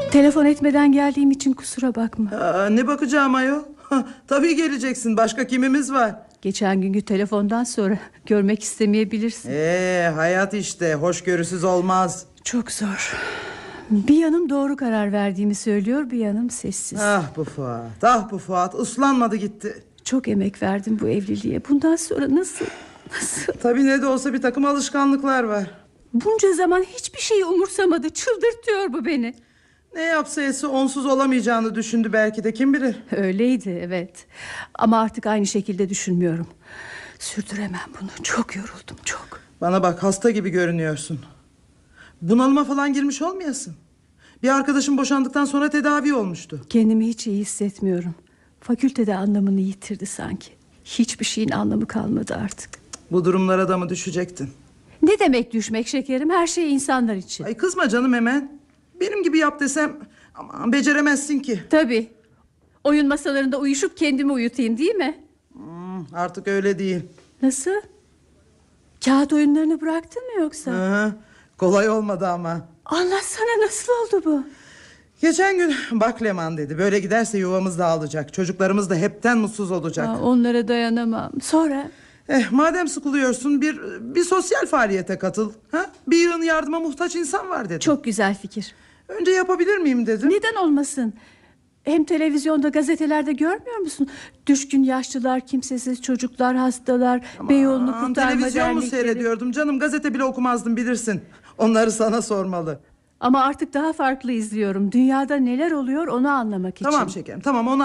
Telefon etmeden geldiğim için kusura bakma. Ne bakacağım ayol? Tabii geleceksin, başka kimimiz var? Geçen günkü telefondan sonra görmek istemeyebilirsin. Hayat işte, hoşgörüsüz olmaz. Çok zor. Bir yanım doğru karar verdiğimi söylüyor, bir yanım sessiz. Ah bu Fuat uslanmadı gitti. Çok emek verdim bu evliliğe. Bundan sonra nasıl? Tabii ne de olsa bir takım alışkanlıklar var. Bunca zaman hiçbir şeyi umursamadı. Çıldırtıyor bu beni. Ne yapsa etse onsuz olamayacağını düşündü belki de, kim bilir. Öyleydi, evet. Ama artık aynı şekilde düşünmüyorum. Sürdüremem bunu. Çok yoruldum, çok. Bana bak, hasta gibi görünüyorsun. Bunalıma falan girmiş olmayasın. Bir arkadaşım boşandıktan sonra tedavi olmuştu. Kendimi hiç iyi hissetmiyorum. Fakültede anlamını yitirdi sanki. Hiçbir şeyin anlamı kalmadı artık. Bu durumlara da mı düşecektin? Ne demek düşmek şekerim? Her şey insanlar için. Ay kızma canım hemen. Benim gibi yap desem aman beceremezsin ki. Tabii. Oyun masalarında uyuşup kendimi uyutayım, değil mi? Artık öyle değil. Nasıl? Kağıt oyunlarını bıraktın mı yoksa? Kolay olmadı ama. Anlatsana, nasıl oldu bu? Geçen gün bak Leman dedi, böyle giderse yuvamız dağılacak. Çocuklarımız da hepten mutsuz olacak. Onlara dayanamam. Sonra? Madem sıkılıyorsun bir sosyal faaliyete katıl. Bir yığın yardıma muhtaç insan var dedi. Çok güzel fikir. Önce yapabilir miyim dedim. Neden olmasın? Hem televizyonda, gazetelerde görmüyor musun? Düşkün yaşlılar, kimsesiz çocuklar, hastalar, Beyoğlu'nu kurtarma televizyon mu dernekleri. seyrediyordum canım, gazete bile okumazdım bilirsin. Onları sana sormalı. Ama artık daha farklı izliyorum. Dünyada neler oluyor onu anlamak için. Tamam şekerim, tamam, onu